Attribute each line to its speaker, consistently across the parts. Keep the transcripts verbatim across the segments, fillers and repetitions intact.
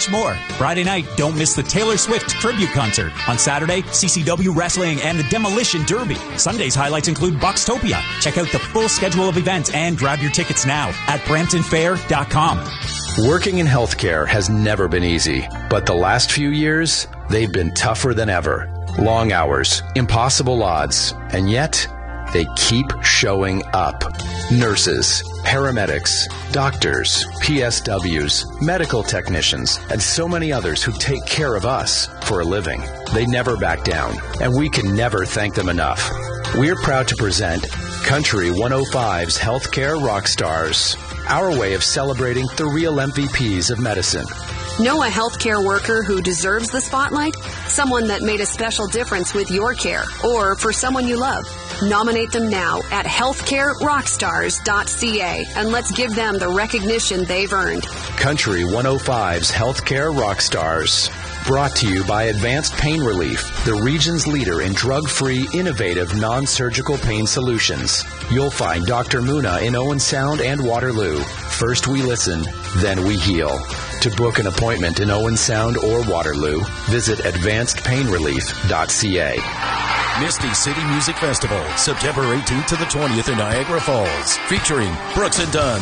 Speaker 1: much more. Friday night, don't miss the Taylor Swift tribute concert. On Saturday, C C W Wrestling and the Demolition Derby. Sunday's highlights include Boxtopia. Check out the full schedule of events and grab your tickets now at brampton fair dot com.
Speaker 2: Working in healthcare has never been easy, but the last few years, they've been tougher than ever. Long hours, impossible odds, and yet they keep showing up. Nurses, paramedics, doctors, P S Ws, medical technicians, and so many others who take care of us for a living. They never back down, and we can never thank them enough. We're proud to present Country one oh five's Healthcare Rock Stars, our way of celebrating the real M V Ps of medicine.
Speaker 3: Know a healthcare worker who deserves the spotlight? Someone that made a special difference with your care or for someone you love. Nominate them now at healthcare rock stars dot c a and let's give them the recognition they've earned.
Speaker 2: Country one oh five's Healthcare Rock Stars. Brought to you by Advanced Pain Relief, the region's leader in drug-free, innovative, non-surgical pain solutions. You'll find Doctor Muna in Owen Sound and Waterloo. First we listen, then we heal. To book an appointment in Owen Sound or Waterloo, visit advanced pain relief dot c a.
Speaker 4: Misty City Music Festival, September eighteenth to the twentieth in Niagara Falls, featuring Brooks and Dunn,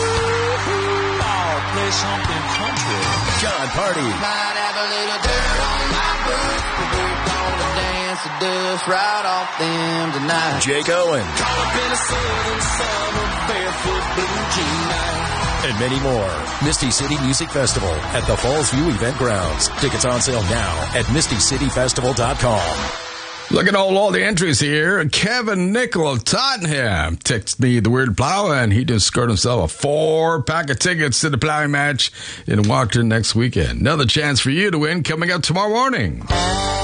Speaker 5: Play something country.
Speaker 4: John Party,
Speaker 5: Might have a little dirt on my boots, but we're gonna dance the dust right off them tonight.
Speaker 4: Jake Owen,
Speaker 5: Caught up in a southern summer, barefoot blue jean night.
Speaker 4: and many more. Misty City Music Festival at the Falls View Event Grounds. Tickets on sale now at misty city festival dot com.
Speaker 6: Look at all, all the entries here. Kevin Nickel of Tottenham texted me the word plow, and he just scored himself a four-pack of tickets to the plowing match in Walkerton next weekend. Another chance for you to win coming up tomorrow morning.